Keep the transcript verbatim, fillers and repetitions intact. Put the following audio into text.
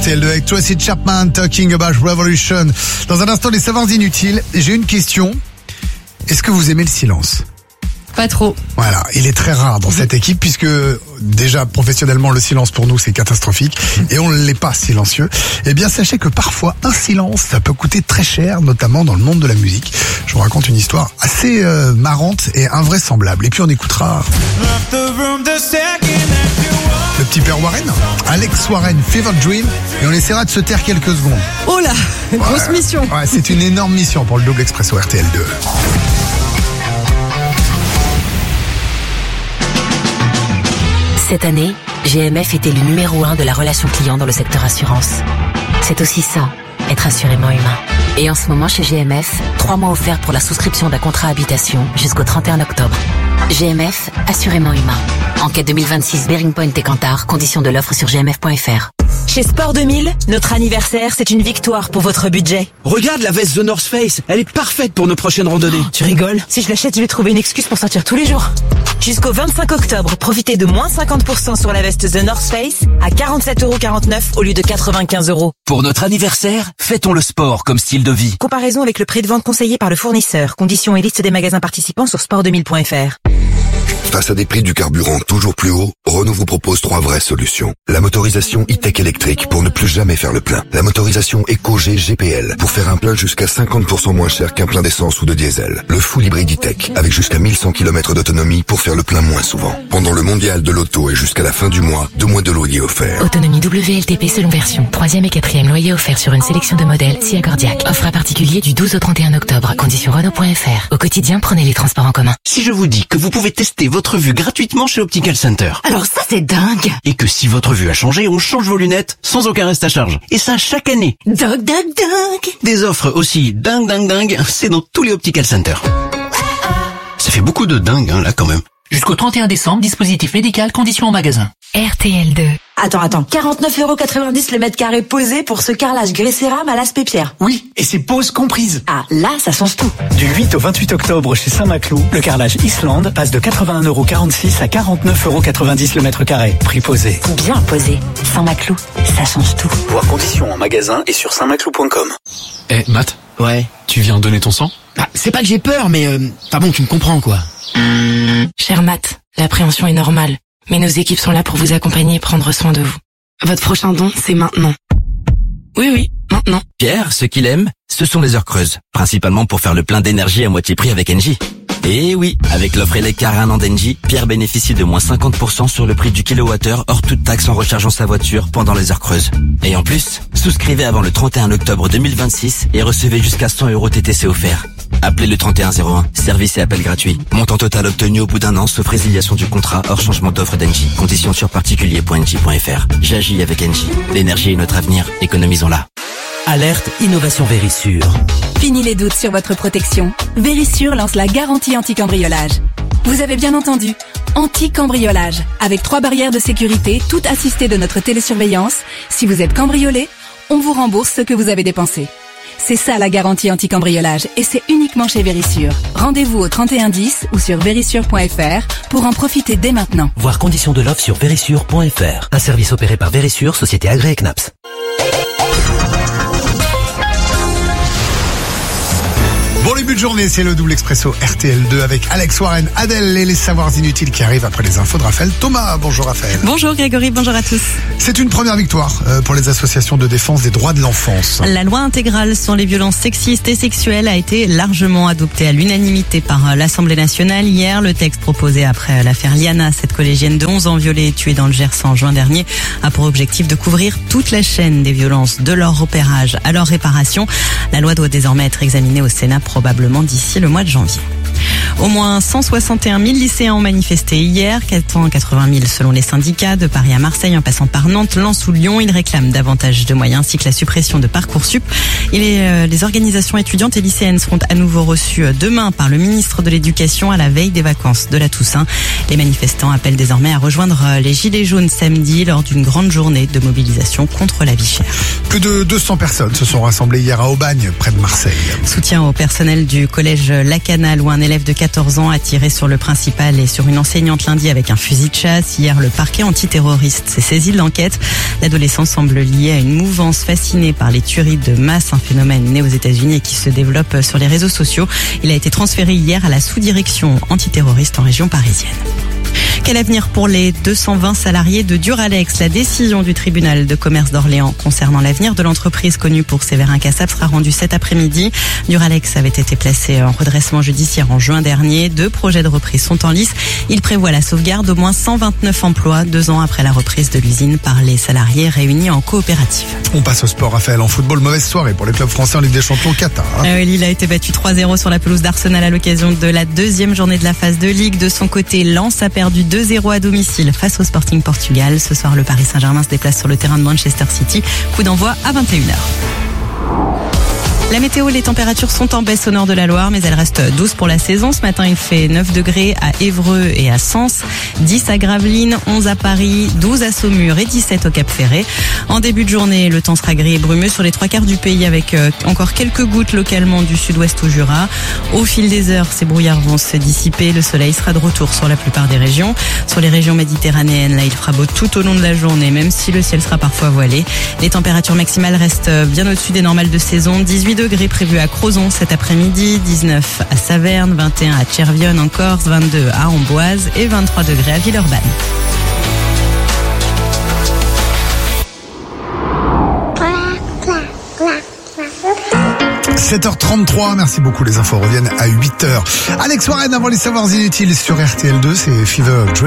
T L deux avec Tracy Chapman, Talking About Revolution. Dans un instant, les savoirs inutiles. J'ai une question. Est-ce que vous aimez le silence ? Pas trop. Voilà, il est très rare dans cette équipe puisque déjà professionnellement le silence pour nous c'est catastrophique et on ne l'est pas silencieux. Eh bien sachez que parfois un silence ça peut coûter très cher, notamment dans le monde de la musique. Je vous raconte une histoire assez euh, marrante et invraisemblable. Et puis on écoutera le petit père Warren, Alex Warren, Fever Dream, et on essaiera de se taire quelques secondes. Oh là, grosse ouais, mission. Ouais, c'est une énorme mission pour le Double Expresso R T L deux. Cette année, G M F est élu numéro un de la relation client dans le secteur assurance. C'est aussi ça, être assurément humain. Et en ce moment chez G M F, trois mois offerts pour la souscription d'un contrat habitation jusqu'au trente et un octobre. G M F, assurément humain. Enquête deux mille vingt-six Bearing Point et Kantar, conditions de l'offre sur g m f point f r. Chez Sport deux mille, notre anniversaire, c'est une victoire pour votre budget. Regarde la veste The North Face, elle est parfaite pour nos prochaines randonnées. Oh, tu rigoles? Si je l'achète, je vais trouver une excuse pour sortir tous les jours. Jusqu'au vingt-cinq octobre, profitez de moins cinquante pour cent sur la veste The North Face à quarante-sept euros quarante-neuf au lieu de quatre-vingt-quinze euros. Pour notre anniversaire, fêtons le sport comme style de vie. Comparaison avec le prix de vente conseillé par le fournisseur. Conditions et liste des magasins participants sur sport deux mille point f r. Face à des prix du carburant toujours plus hauts, Renault vous propose trois vraies solutions. La motorisation e-tech électrique pour ne plus jamais faire le plein. La motorisation EcoG G P L pour faire un plein jusqu'à cinquante pour cent moins cher qu'un plein d'essence ou de diesel. Le full hybride e-tech avec jusqu'à mille cent kilomètres d'autonomie pour faire le plein moins souvent. Pendant le mondial de l'auto et jusqu'à la fin du mois, deux mois de loyer offert. Autonomie W L T P selon version. Troisième et quatrième loyer offert sur une sélection de modèles Si Accordiac. Offre à particulier du douze au trente et un octobre. Conditions Renault point f r. Au quotidien, prenez les transports en commun. Si je vous dis que vous pouvez tester votre vue gratuitement chez Optical Center. Alors ça c'est dingue. Et que si votre vue a changé, on change vos lunettes sans aucun reste à charge. Et ça chaque année. Dingue, dingue, dingue. Des offres aussi dingue, dingue, dingue, c'est dans tous les Optical Center. Ça fait beaucoup de dingue, hein, là, quand même. Jusqu'au trente et un décembre, dispositif médical, conditions en magasin. R T L deux. Attends, attends. quarante-neuf euros quatre-vingt-dix le mètre carré posé pour ce carrelage grès cérame à l'aspect pierre. Oui, et c'est pose comprise. Ah, là, ça change tout. Du huit au vingt-huit octobre chez Saint-Maclou, le carrelage Islande passe de quatre-vingt-un euros quarante-six à quarante-neuf euros quatre-vingt-dix le mètre carré. Prix posé. Bien posé. Saint-Maclou, ça change tout. Voir conditions en magasin et sur saint maclou point com. Eh, Matt. Ouais. Tu viens donner ton sang ? Bah, c'est pas que j'ai peur, mais euh, enfin bon, tu me comprends, quoi. Cher Matt, l'appréhension est normale, mais nos équipes sont là pour vous accompagner et prendre soin de vous. Votre prochain don, c'est maintenant. Oui, oui, maintenant. Pierre, ce qu'il aime, ce sont les heures creuses, principalement pour faire le plein d'énergie à moitié prix avec Engie. Et oui, avec l'offre Eleccar un an d'Engie, Pierre bénéficie de moins cinquante pour cent sur le prix du kilowattheure hors toute taxe en rechargeant sa voiture pendant les heures creuses. Et en plus, souscrivez avant le trente et un octobre deux mille vingt-six et recevez jusqu'à cent euros T T C offerts. Appelez le trente et un zéro un, service et appel gratuit. Montant total obtenu au bout d'un an, sauf résiliation du contrat hors changement d'offre d'Engie. Conditions sur particulier point engie point f r. J'agis avec Engie. L'énergie est notre avenir, économisons-la. Alerte Innovation Vérissure. Fini les doutes sur votre protection. Vérissure lance la garantie anti-cambriolage. Vous avez bien entendu, anti-cambriolage. Avec trois barrières de sécurité, toutes assistées de notre télésurveillance. Si vous êtes cambriolé, on vous rembourse ce que vous avez dépensé. C'est ça la garantie anti-cambriolage et c'est uniquement chez Vérissure. Rendez-vous au trente et un dix ou sur vérissure point f r pour en profiter dès maintenant. Voir conditions de l'offre sur vérissure point f r. Un service opéré par Vérissure, société agréée C N A P S. Bon début de journée, c'est le Double Expresso R T L deux avec Alex Warren, Adèle et les savoirs inutiles qui arrivent après les infos de Raphaël Thomas. Bonjour Raphaël. Bonjour Grégory, bonjour à tous. C'est une première victoire pour les associations de défense des droits de l'enfance. La loi intégrale sur les violences sexistes et sexuelles a été largement adoptée à l'unanimité par l'Assemblée nationale hier. Le texte proposé après l'affaire Liana, cette collégienne de onze ans violée et tuée dans le Gers en juin dernier, a pour objectif de couvrir toute la chaîne des violences, de leur repérage à leur réparation. La loi doit désormais être examinée au Sénat probablement d'ici le mois de janvier. Au moins cent soixante et un mille lycéens ont manifesté hier, quatre cent quatre-vingt mille selon les syndicats, de Paris à Marseille en passant par Nantes, Lens ou Lyon. Ils réclament davantage de moyens ainsi que la suppression de Parcoursup. Et les, euh, les organisations étudiantes et lycéennes seront à nouveau reçues demain par le ministre de l'Éducation à la veille des vacances de la Toussaint. Les manifestants appellent désormais à rejoindre les Gilets jaunes samedi lors d'une grande journée de mobilisation contre la vie chère. Plus de deux cents personnes se sont rassemblées hier à Aubagne, près de Marseille. Soutien au personnel du collège Lacanal où un élève de quatorze ans a tiré sur le principal et sur une enseignante lundi avec un fusil de chasse. Hier, le parquet antiterroriste s'est saisi de l'enquête. L'adolescent semble lié à une mouvance fascinée par les tueries de masse, un phénomène né aux États-Unis et qui se développe sur les réseaux sociaux. Il a été transféré hier à la sous-direction antiterroriste en région parisienne. Quel avenir pour les deux cent vingt salariés de Duralex? La décision du tribunal de commerce d'Orléans concernant l'avenir de l'entreprise connue pour sévères incassables sera rendue cet après-midi. Duralex avait été placé en redressement judiciaire en juin dernier. Deux projets de reprise sont en lice. Il prévoit la sauvegarde d'au moins cent vingt-neuf emplois, deux ans après la reprise de l'usine par les salariés réunis en coopérative. On passe au sport, Raphaël. En football, mauvaise soirée pour les clubs français en Ligue des Champions Qatar. Hein. Euh, Lille a été battu trois zéro sur la pelouse d'Arsenal à l'occasion de la deuxième journée de la phase de Ligue. De son côté, Lens a perdu deux zéro à domicile face au Sporting Portugal. Ce soir, le Paris Saint-Germain se déplace sur le terrain de Manchester City. Coup d'envoi à vingt et une heures. La météo, les températures sont en baisse au nord de la Loire, mais elles restent douces pour la saison. Ce matin, il fait neuf degrés à Évreux et à Sens, dix à Gravelines, onze à Paris, douze à Saumur et dix-sept au Cap-Ferré. En début de journée, le temps sera gris et brumeux sur les trois quarts du pays avec encore quelques gouttes localement du sud-ouest au Jura. Au fil des heures, ces brouillards vont se dissiper. Le soleil sera de retour sur la plupart des régions. Sur les régions méditerranéennes, là, il fera beau tout au long de la journée, même si le ciel sera parfois voilé. Les températures maximales restent bien au-dessus des normales de saison. dix-huit degrés prévus à Crozon cet après-midi, dix-neuf à Saverne, vingt et un à Tchervionne en Corse, vingt-deux à Amboise et vingt-trois degrés à Villeurbanne. sept heures trente-trois, merci beaucoup, les infos reviennent à huit heures. Alex Warren avant les savoirs inutiles sur R T L deux, c'est Fever Dream.